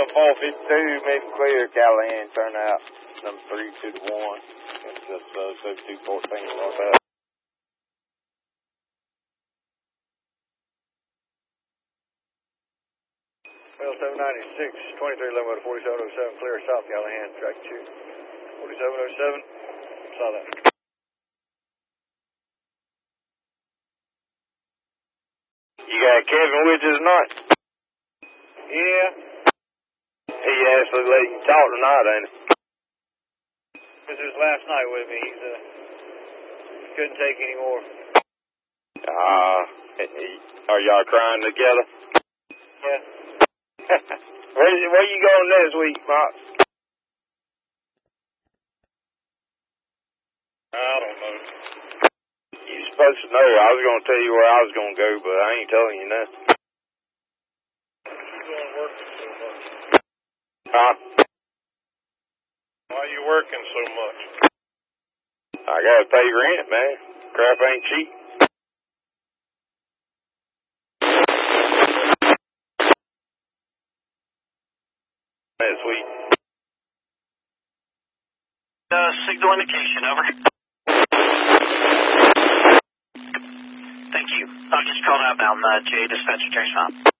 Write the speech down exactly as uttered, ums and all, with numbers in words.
four fifty-two, mid clear, Callahan, turn out, number three two to one, and just uh, seventy-two fourteen north out. Well, seven ninety-six, twenty-three eleven to forty-seven oh seven, clear south, Callahan, track two, forty-seven oh seven, saw that. You got Kevin with you tonight? Yeah. He actually let you talk tonight, ain't he? This is last night with me. He's, uh, he couldn't take any more. Ah, uh, are y'all crying together? Yeah. where, where you going next week, Mark? I don't know. You supposed to know. I was going to tell you where I was going to go, but I ain't telling you nothing. You going working so much? Huh? Why are you working so much? I got to pay rent, man. Crap ain't cheap. Next week. Uh, signal indication, over. Thank you. I'll just call out now, uh, J, dispatcher, Jason.